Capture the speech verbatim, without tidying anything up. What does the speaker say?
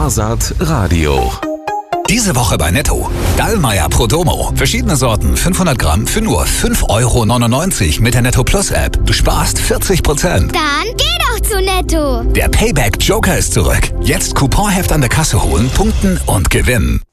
Sparsat Radio. Diese Woche bei Netto. Dallmayr Prodomo. Verschiedene Sorten, fünfhundert Gramm für nur fünf Euro neunundneunzig mit der Netto Plus App. Du sparst vierzig Prozent. Dann geh doch zu Netto. Der Payback Joker ist zurück. Jetzt Couponheft an der Kasse holen, punkten und gewinnen.